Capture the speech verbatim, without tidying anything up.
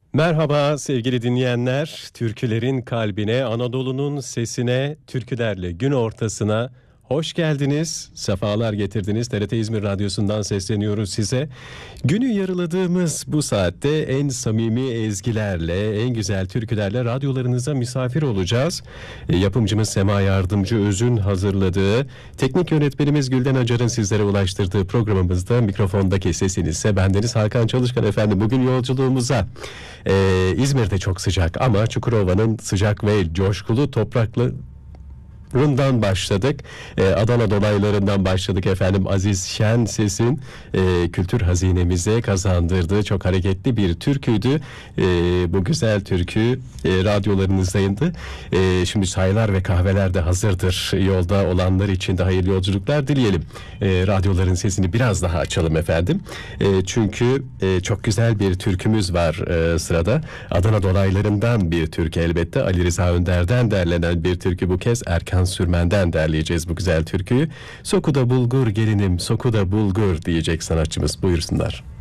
Merhaba sevgili dinleyenler, türkülerin kalbine, Anadolu'nun sesine, türkülerle gün ortasına hoş geldiniz, sefalar getirdiniz. T R T İzmir Radyosu'ndan sesleniyoruz size. Günü yarıladığımız bu saatte en samimi ezgilerle, en güzel türkülerle radyolarınıza misafir olacağız. E, yapımcımız Sema Yardımcı Öz'ün hazırladığı, teknik yönetmenimiz Gülden Acar'ın sizlere ulaştırdığı programımızda mikrofondaki sesiniz ise bendeniz Hakan Çalışkan efendim. Bugün yolculuğumuza e, İzmir'de çok sıcak ama Çukurova'nın sıcak ve coşkulu topraklı Rum'dan başladık. Ee, Adana dolaylarından başladık efendim. Aziz Şen Ses'in e, kültür hazinemize kazandırdığı çok hareketli bir türküydü. E, bu güzel türkü e, radyolarınızdaydı. E, şimdi çaylar ve kahveler de hazırdır. Yolda olanlar için de hayırlı yolculuklar dileyelim. E, radyoların sesini biraz daha açalım efendim. E, çünkü e, çok güzel bir türkümüz var e, sırada. Adana dolaylarından bir türkü elbette. Ali Rıza Önder'den derlenen bir türkü bu kez. Erkan Sürmen'den derleyeceğiz bu güzel türküyü. Sokuda bulgur gelinim, sokuda bulgur diyecek sanatçımız. Buyursunlar.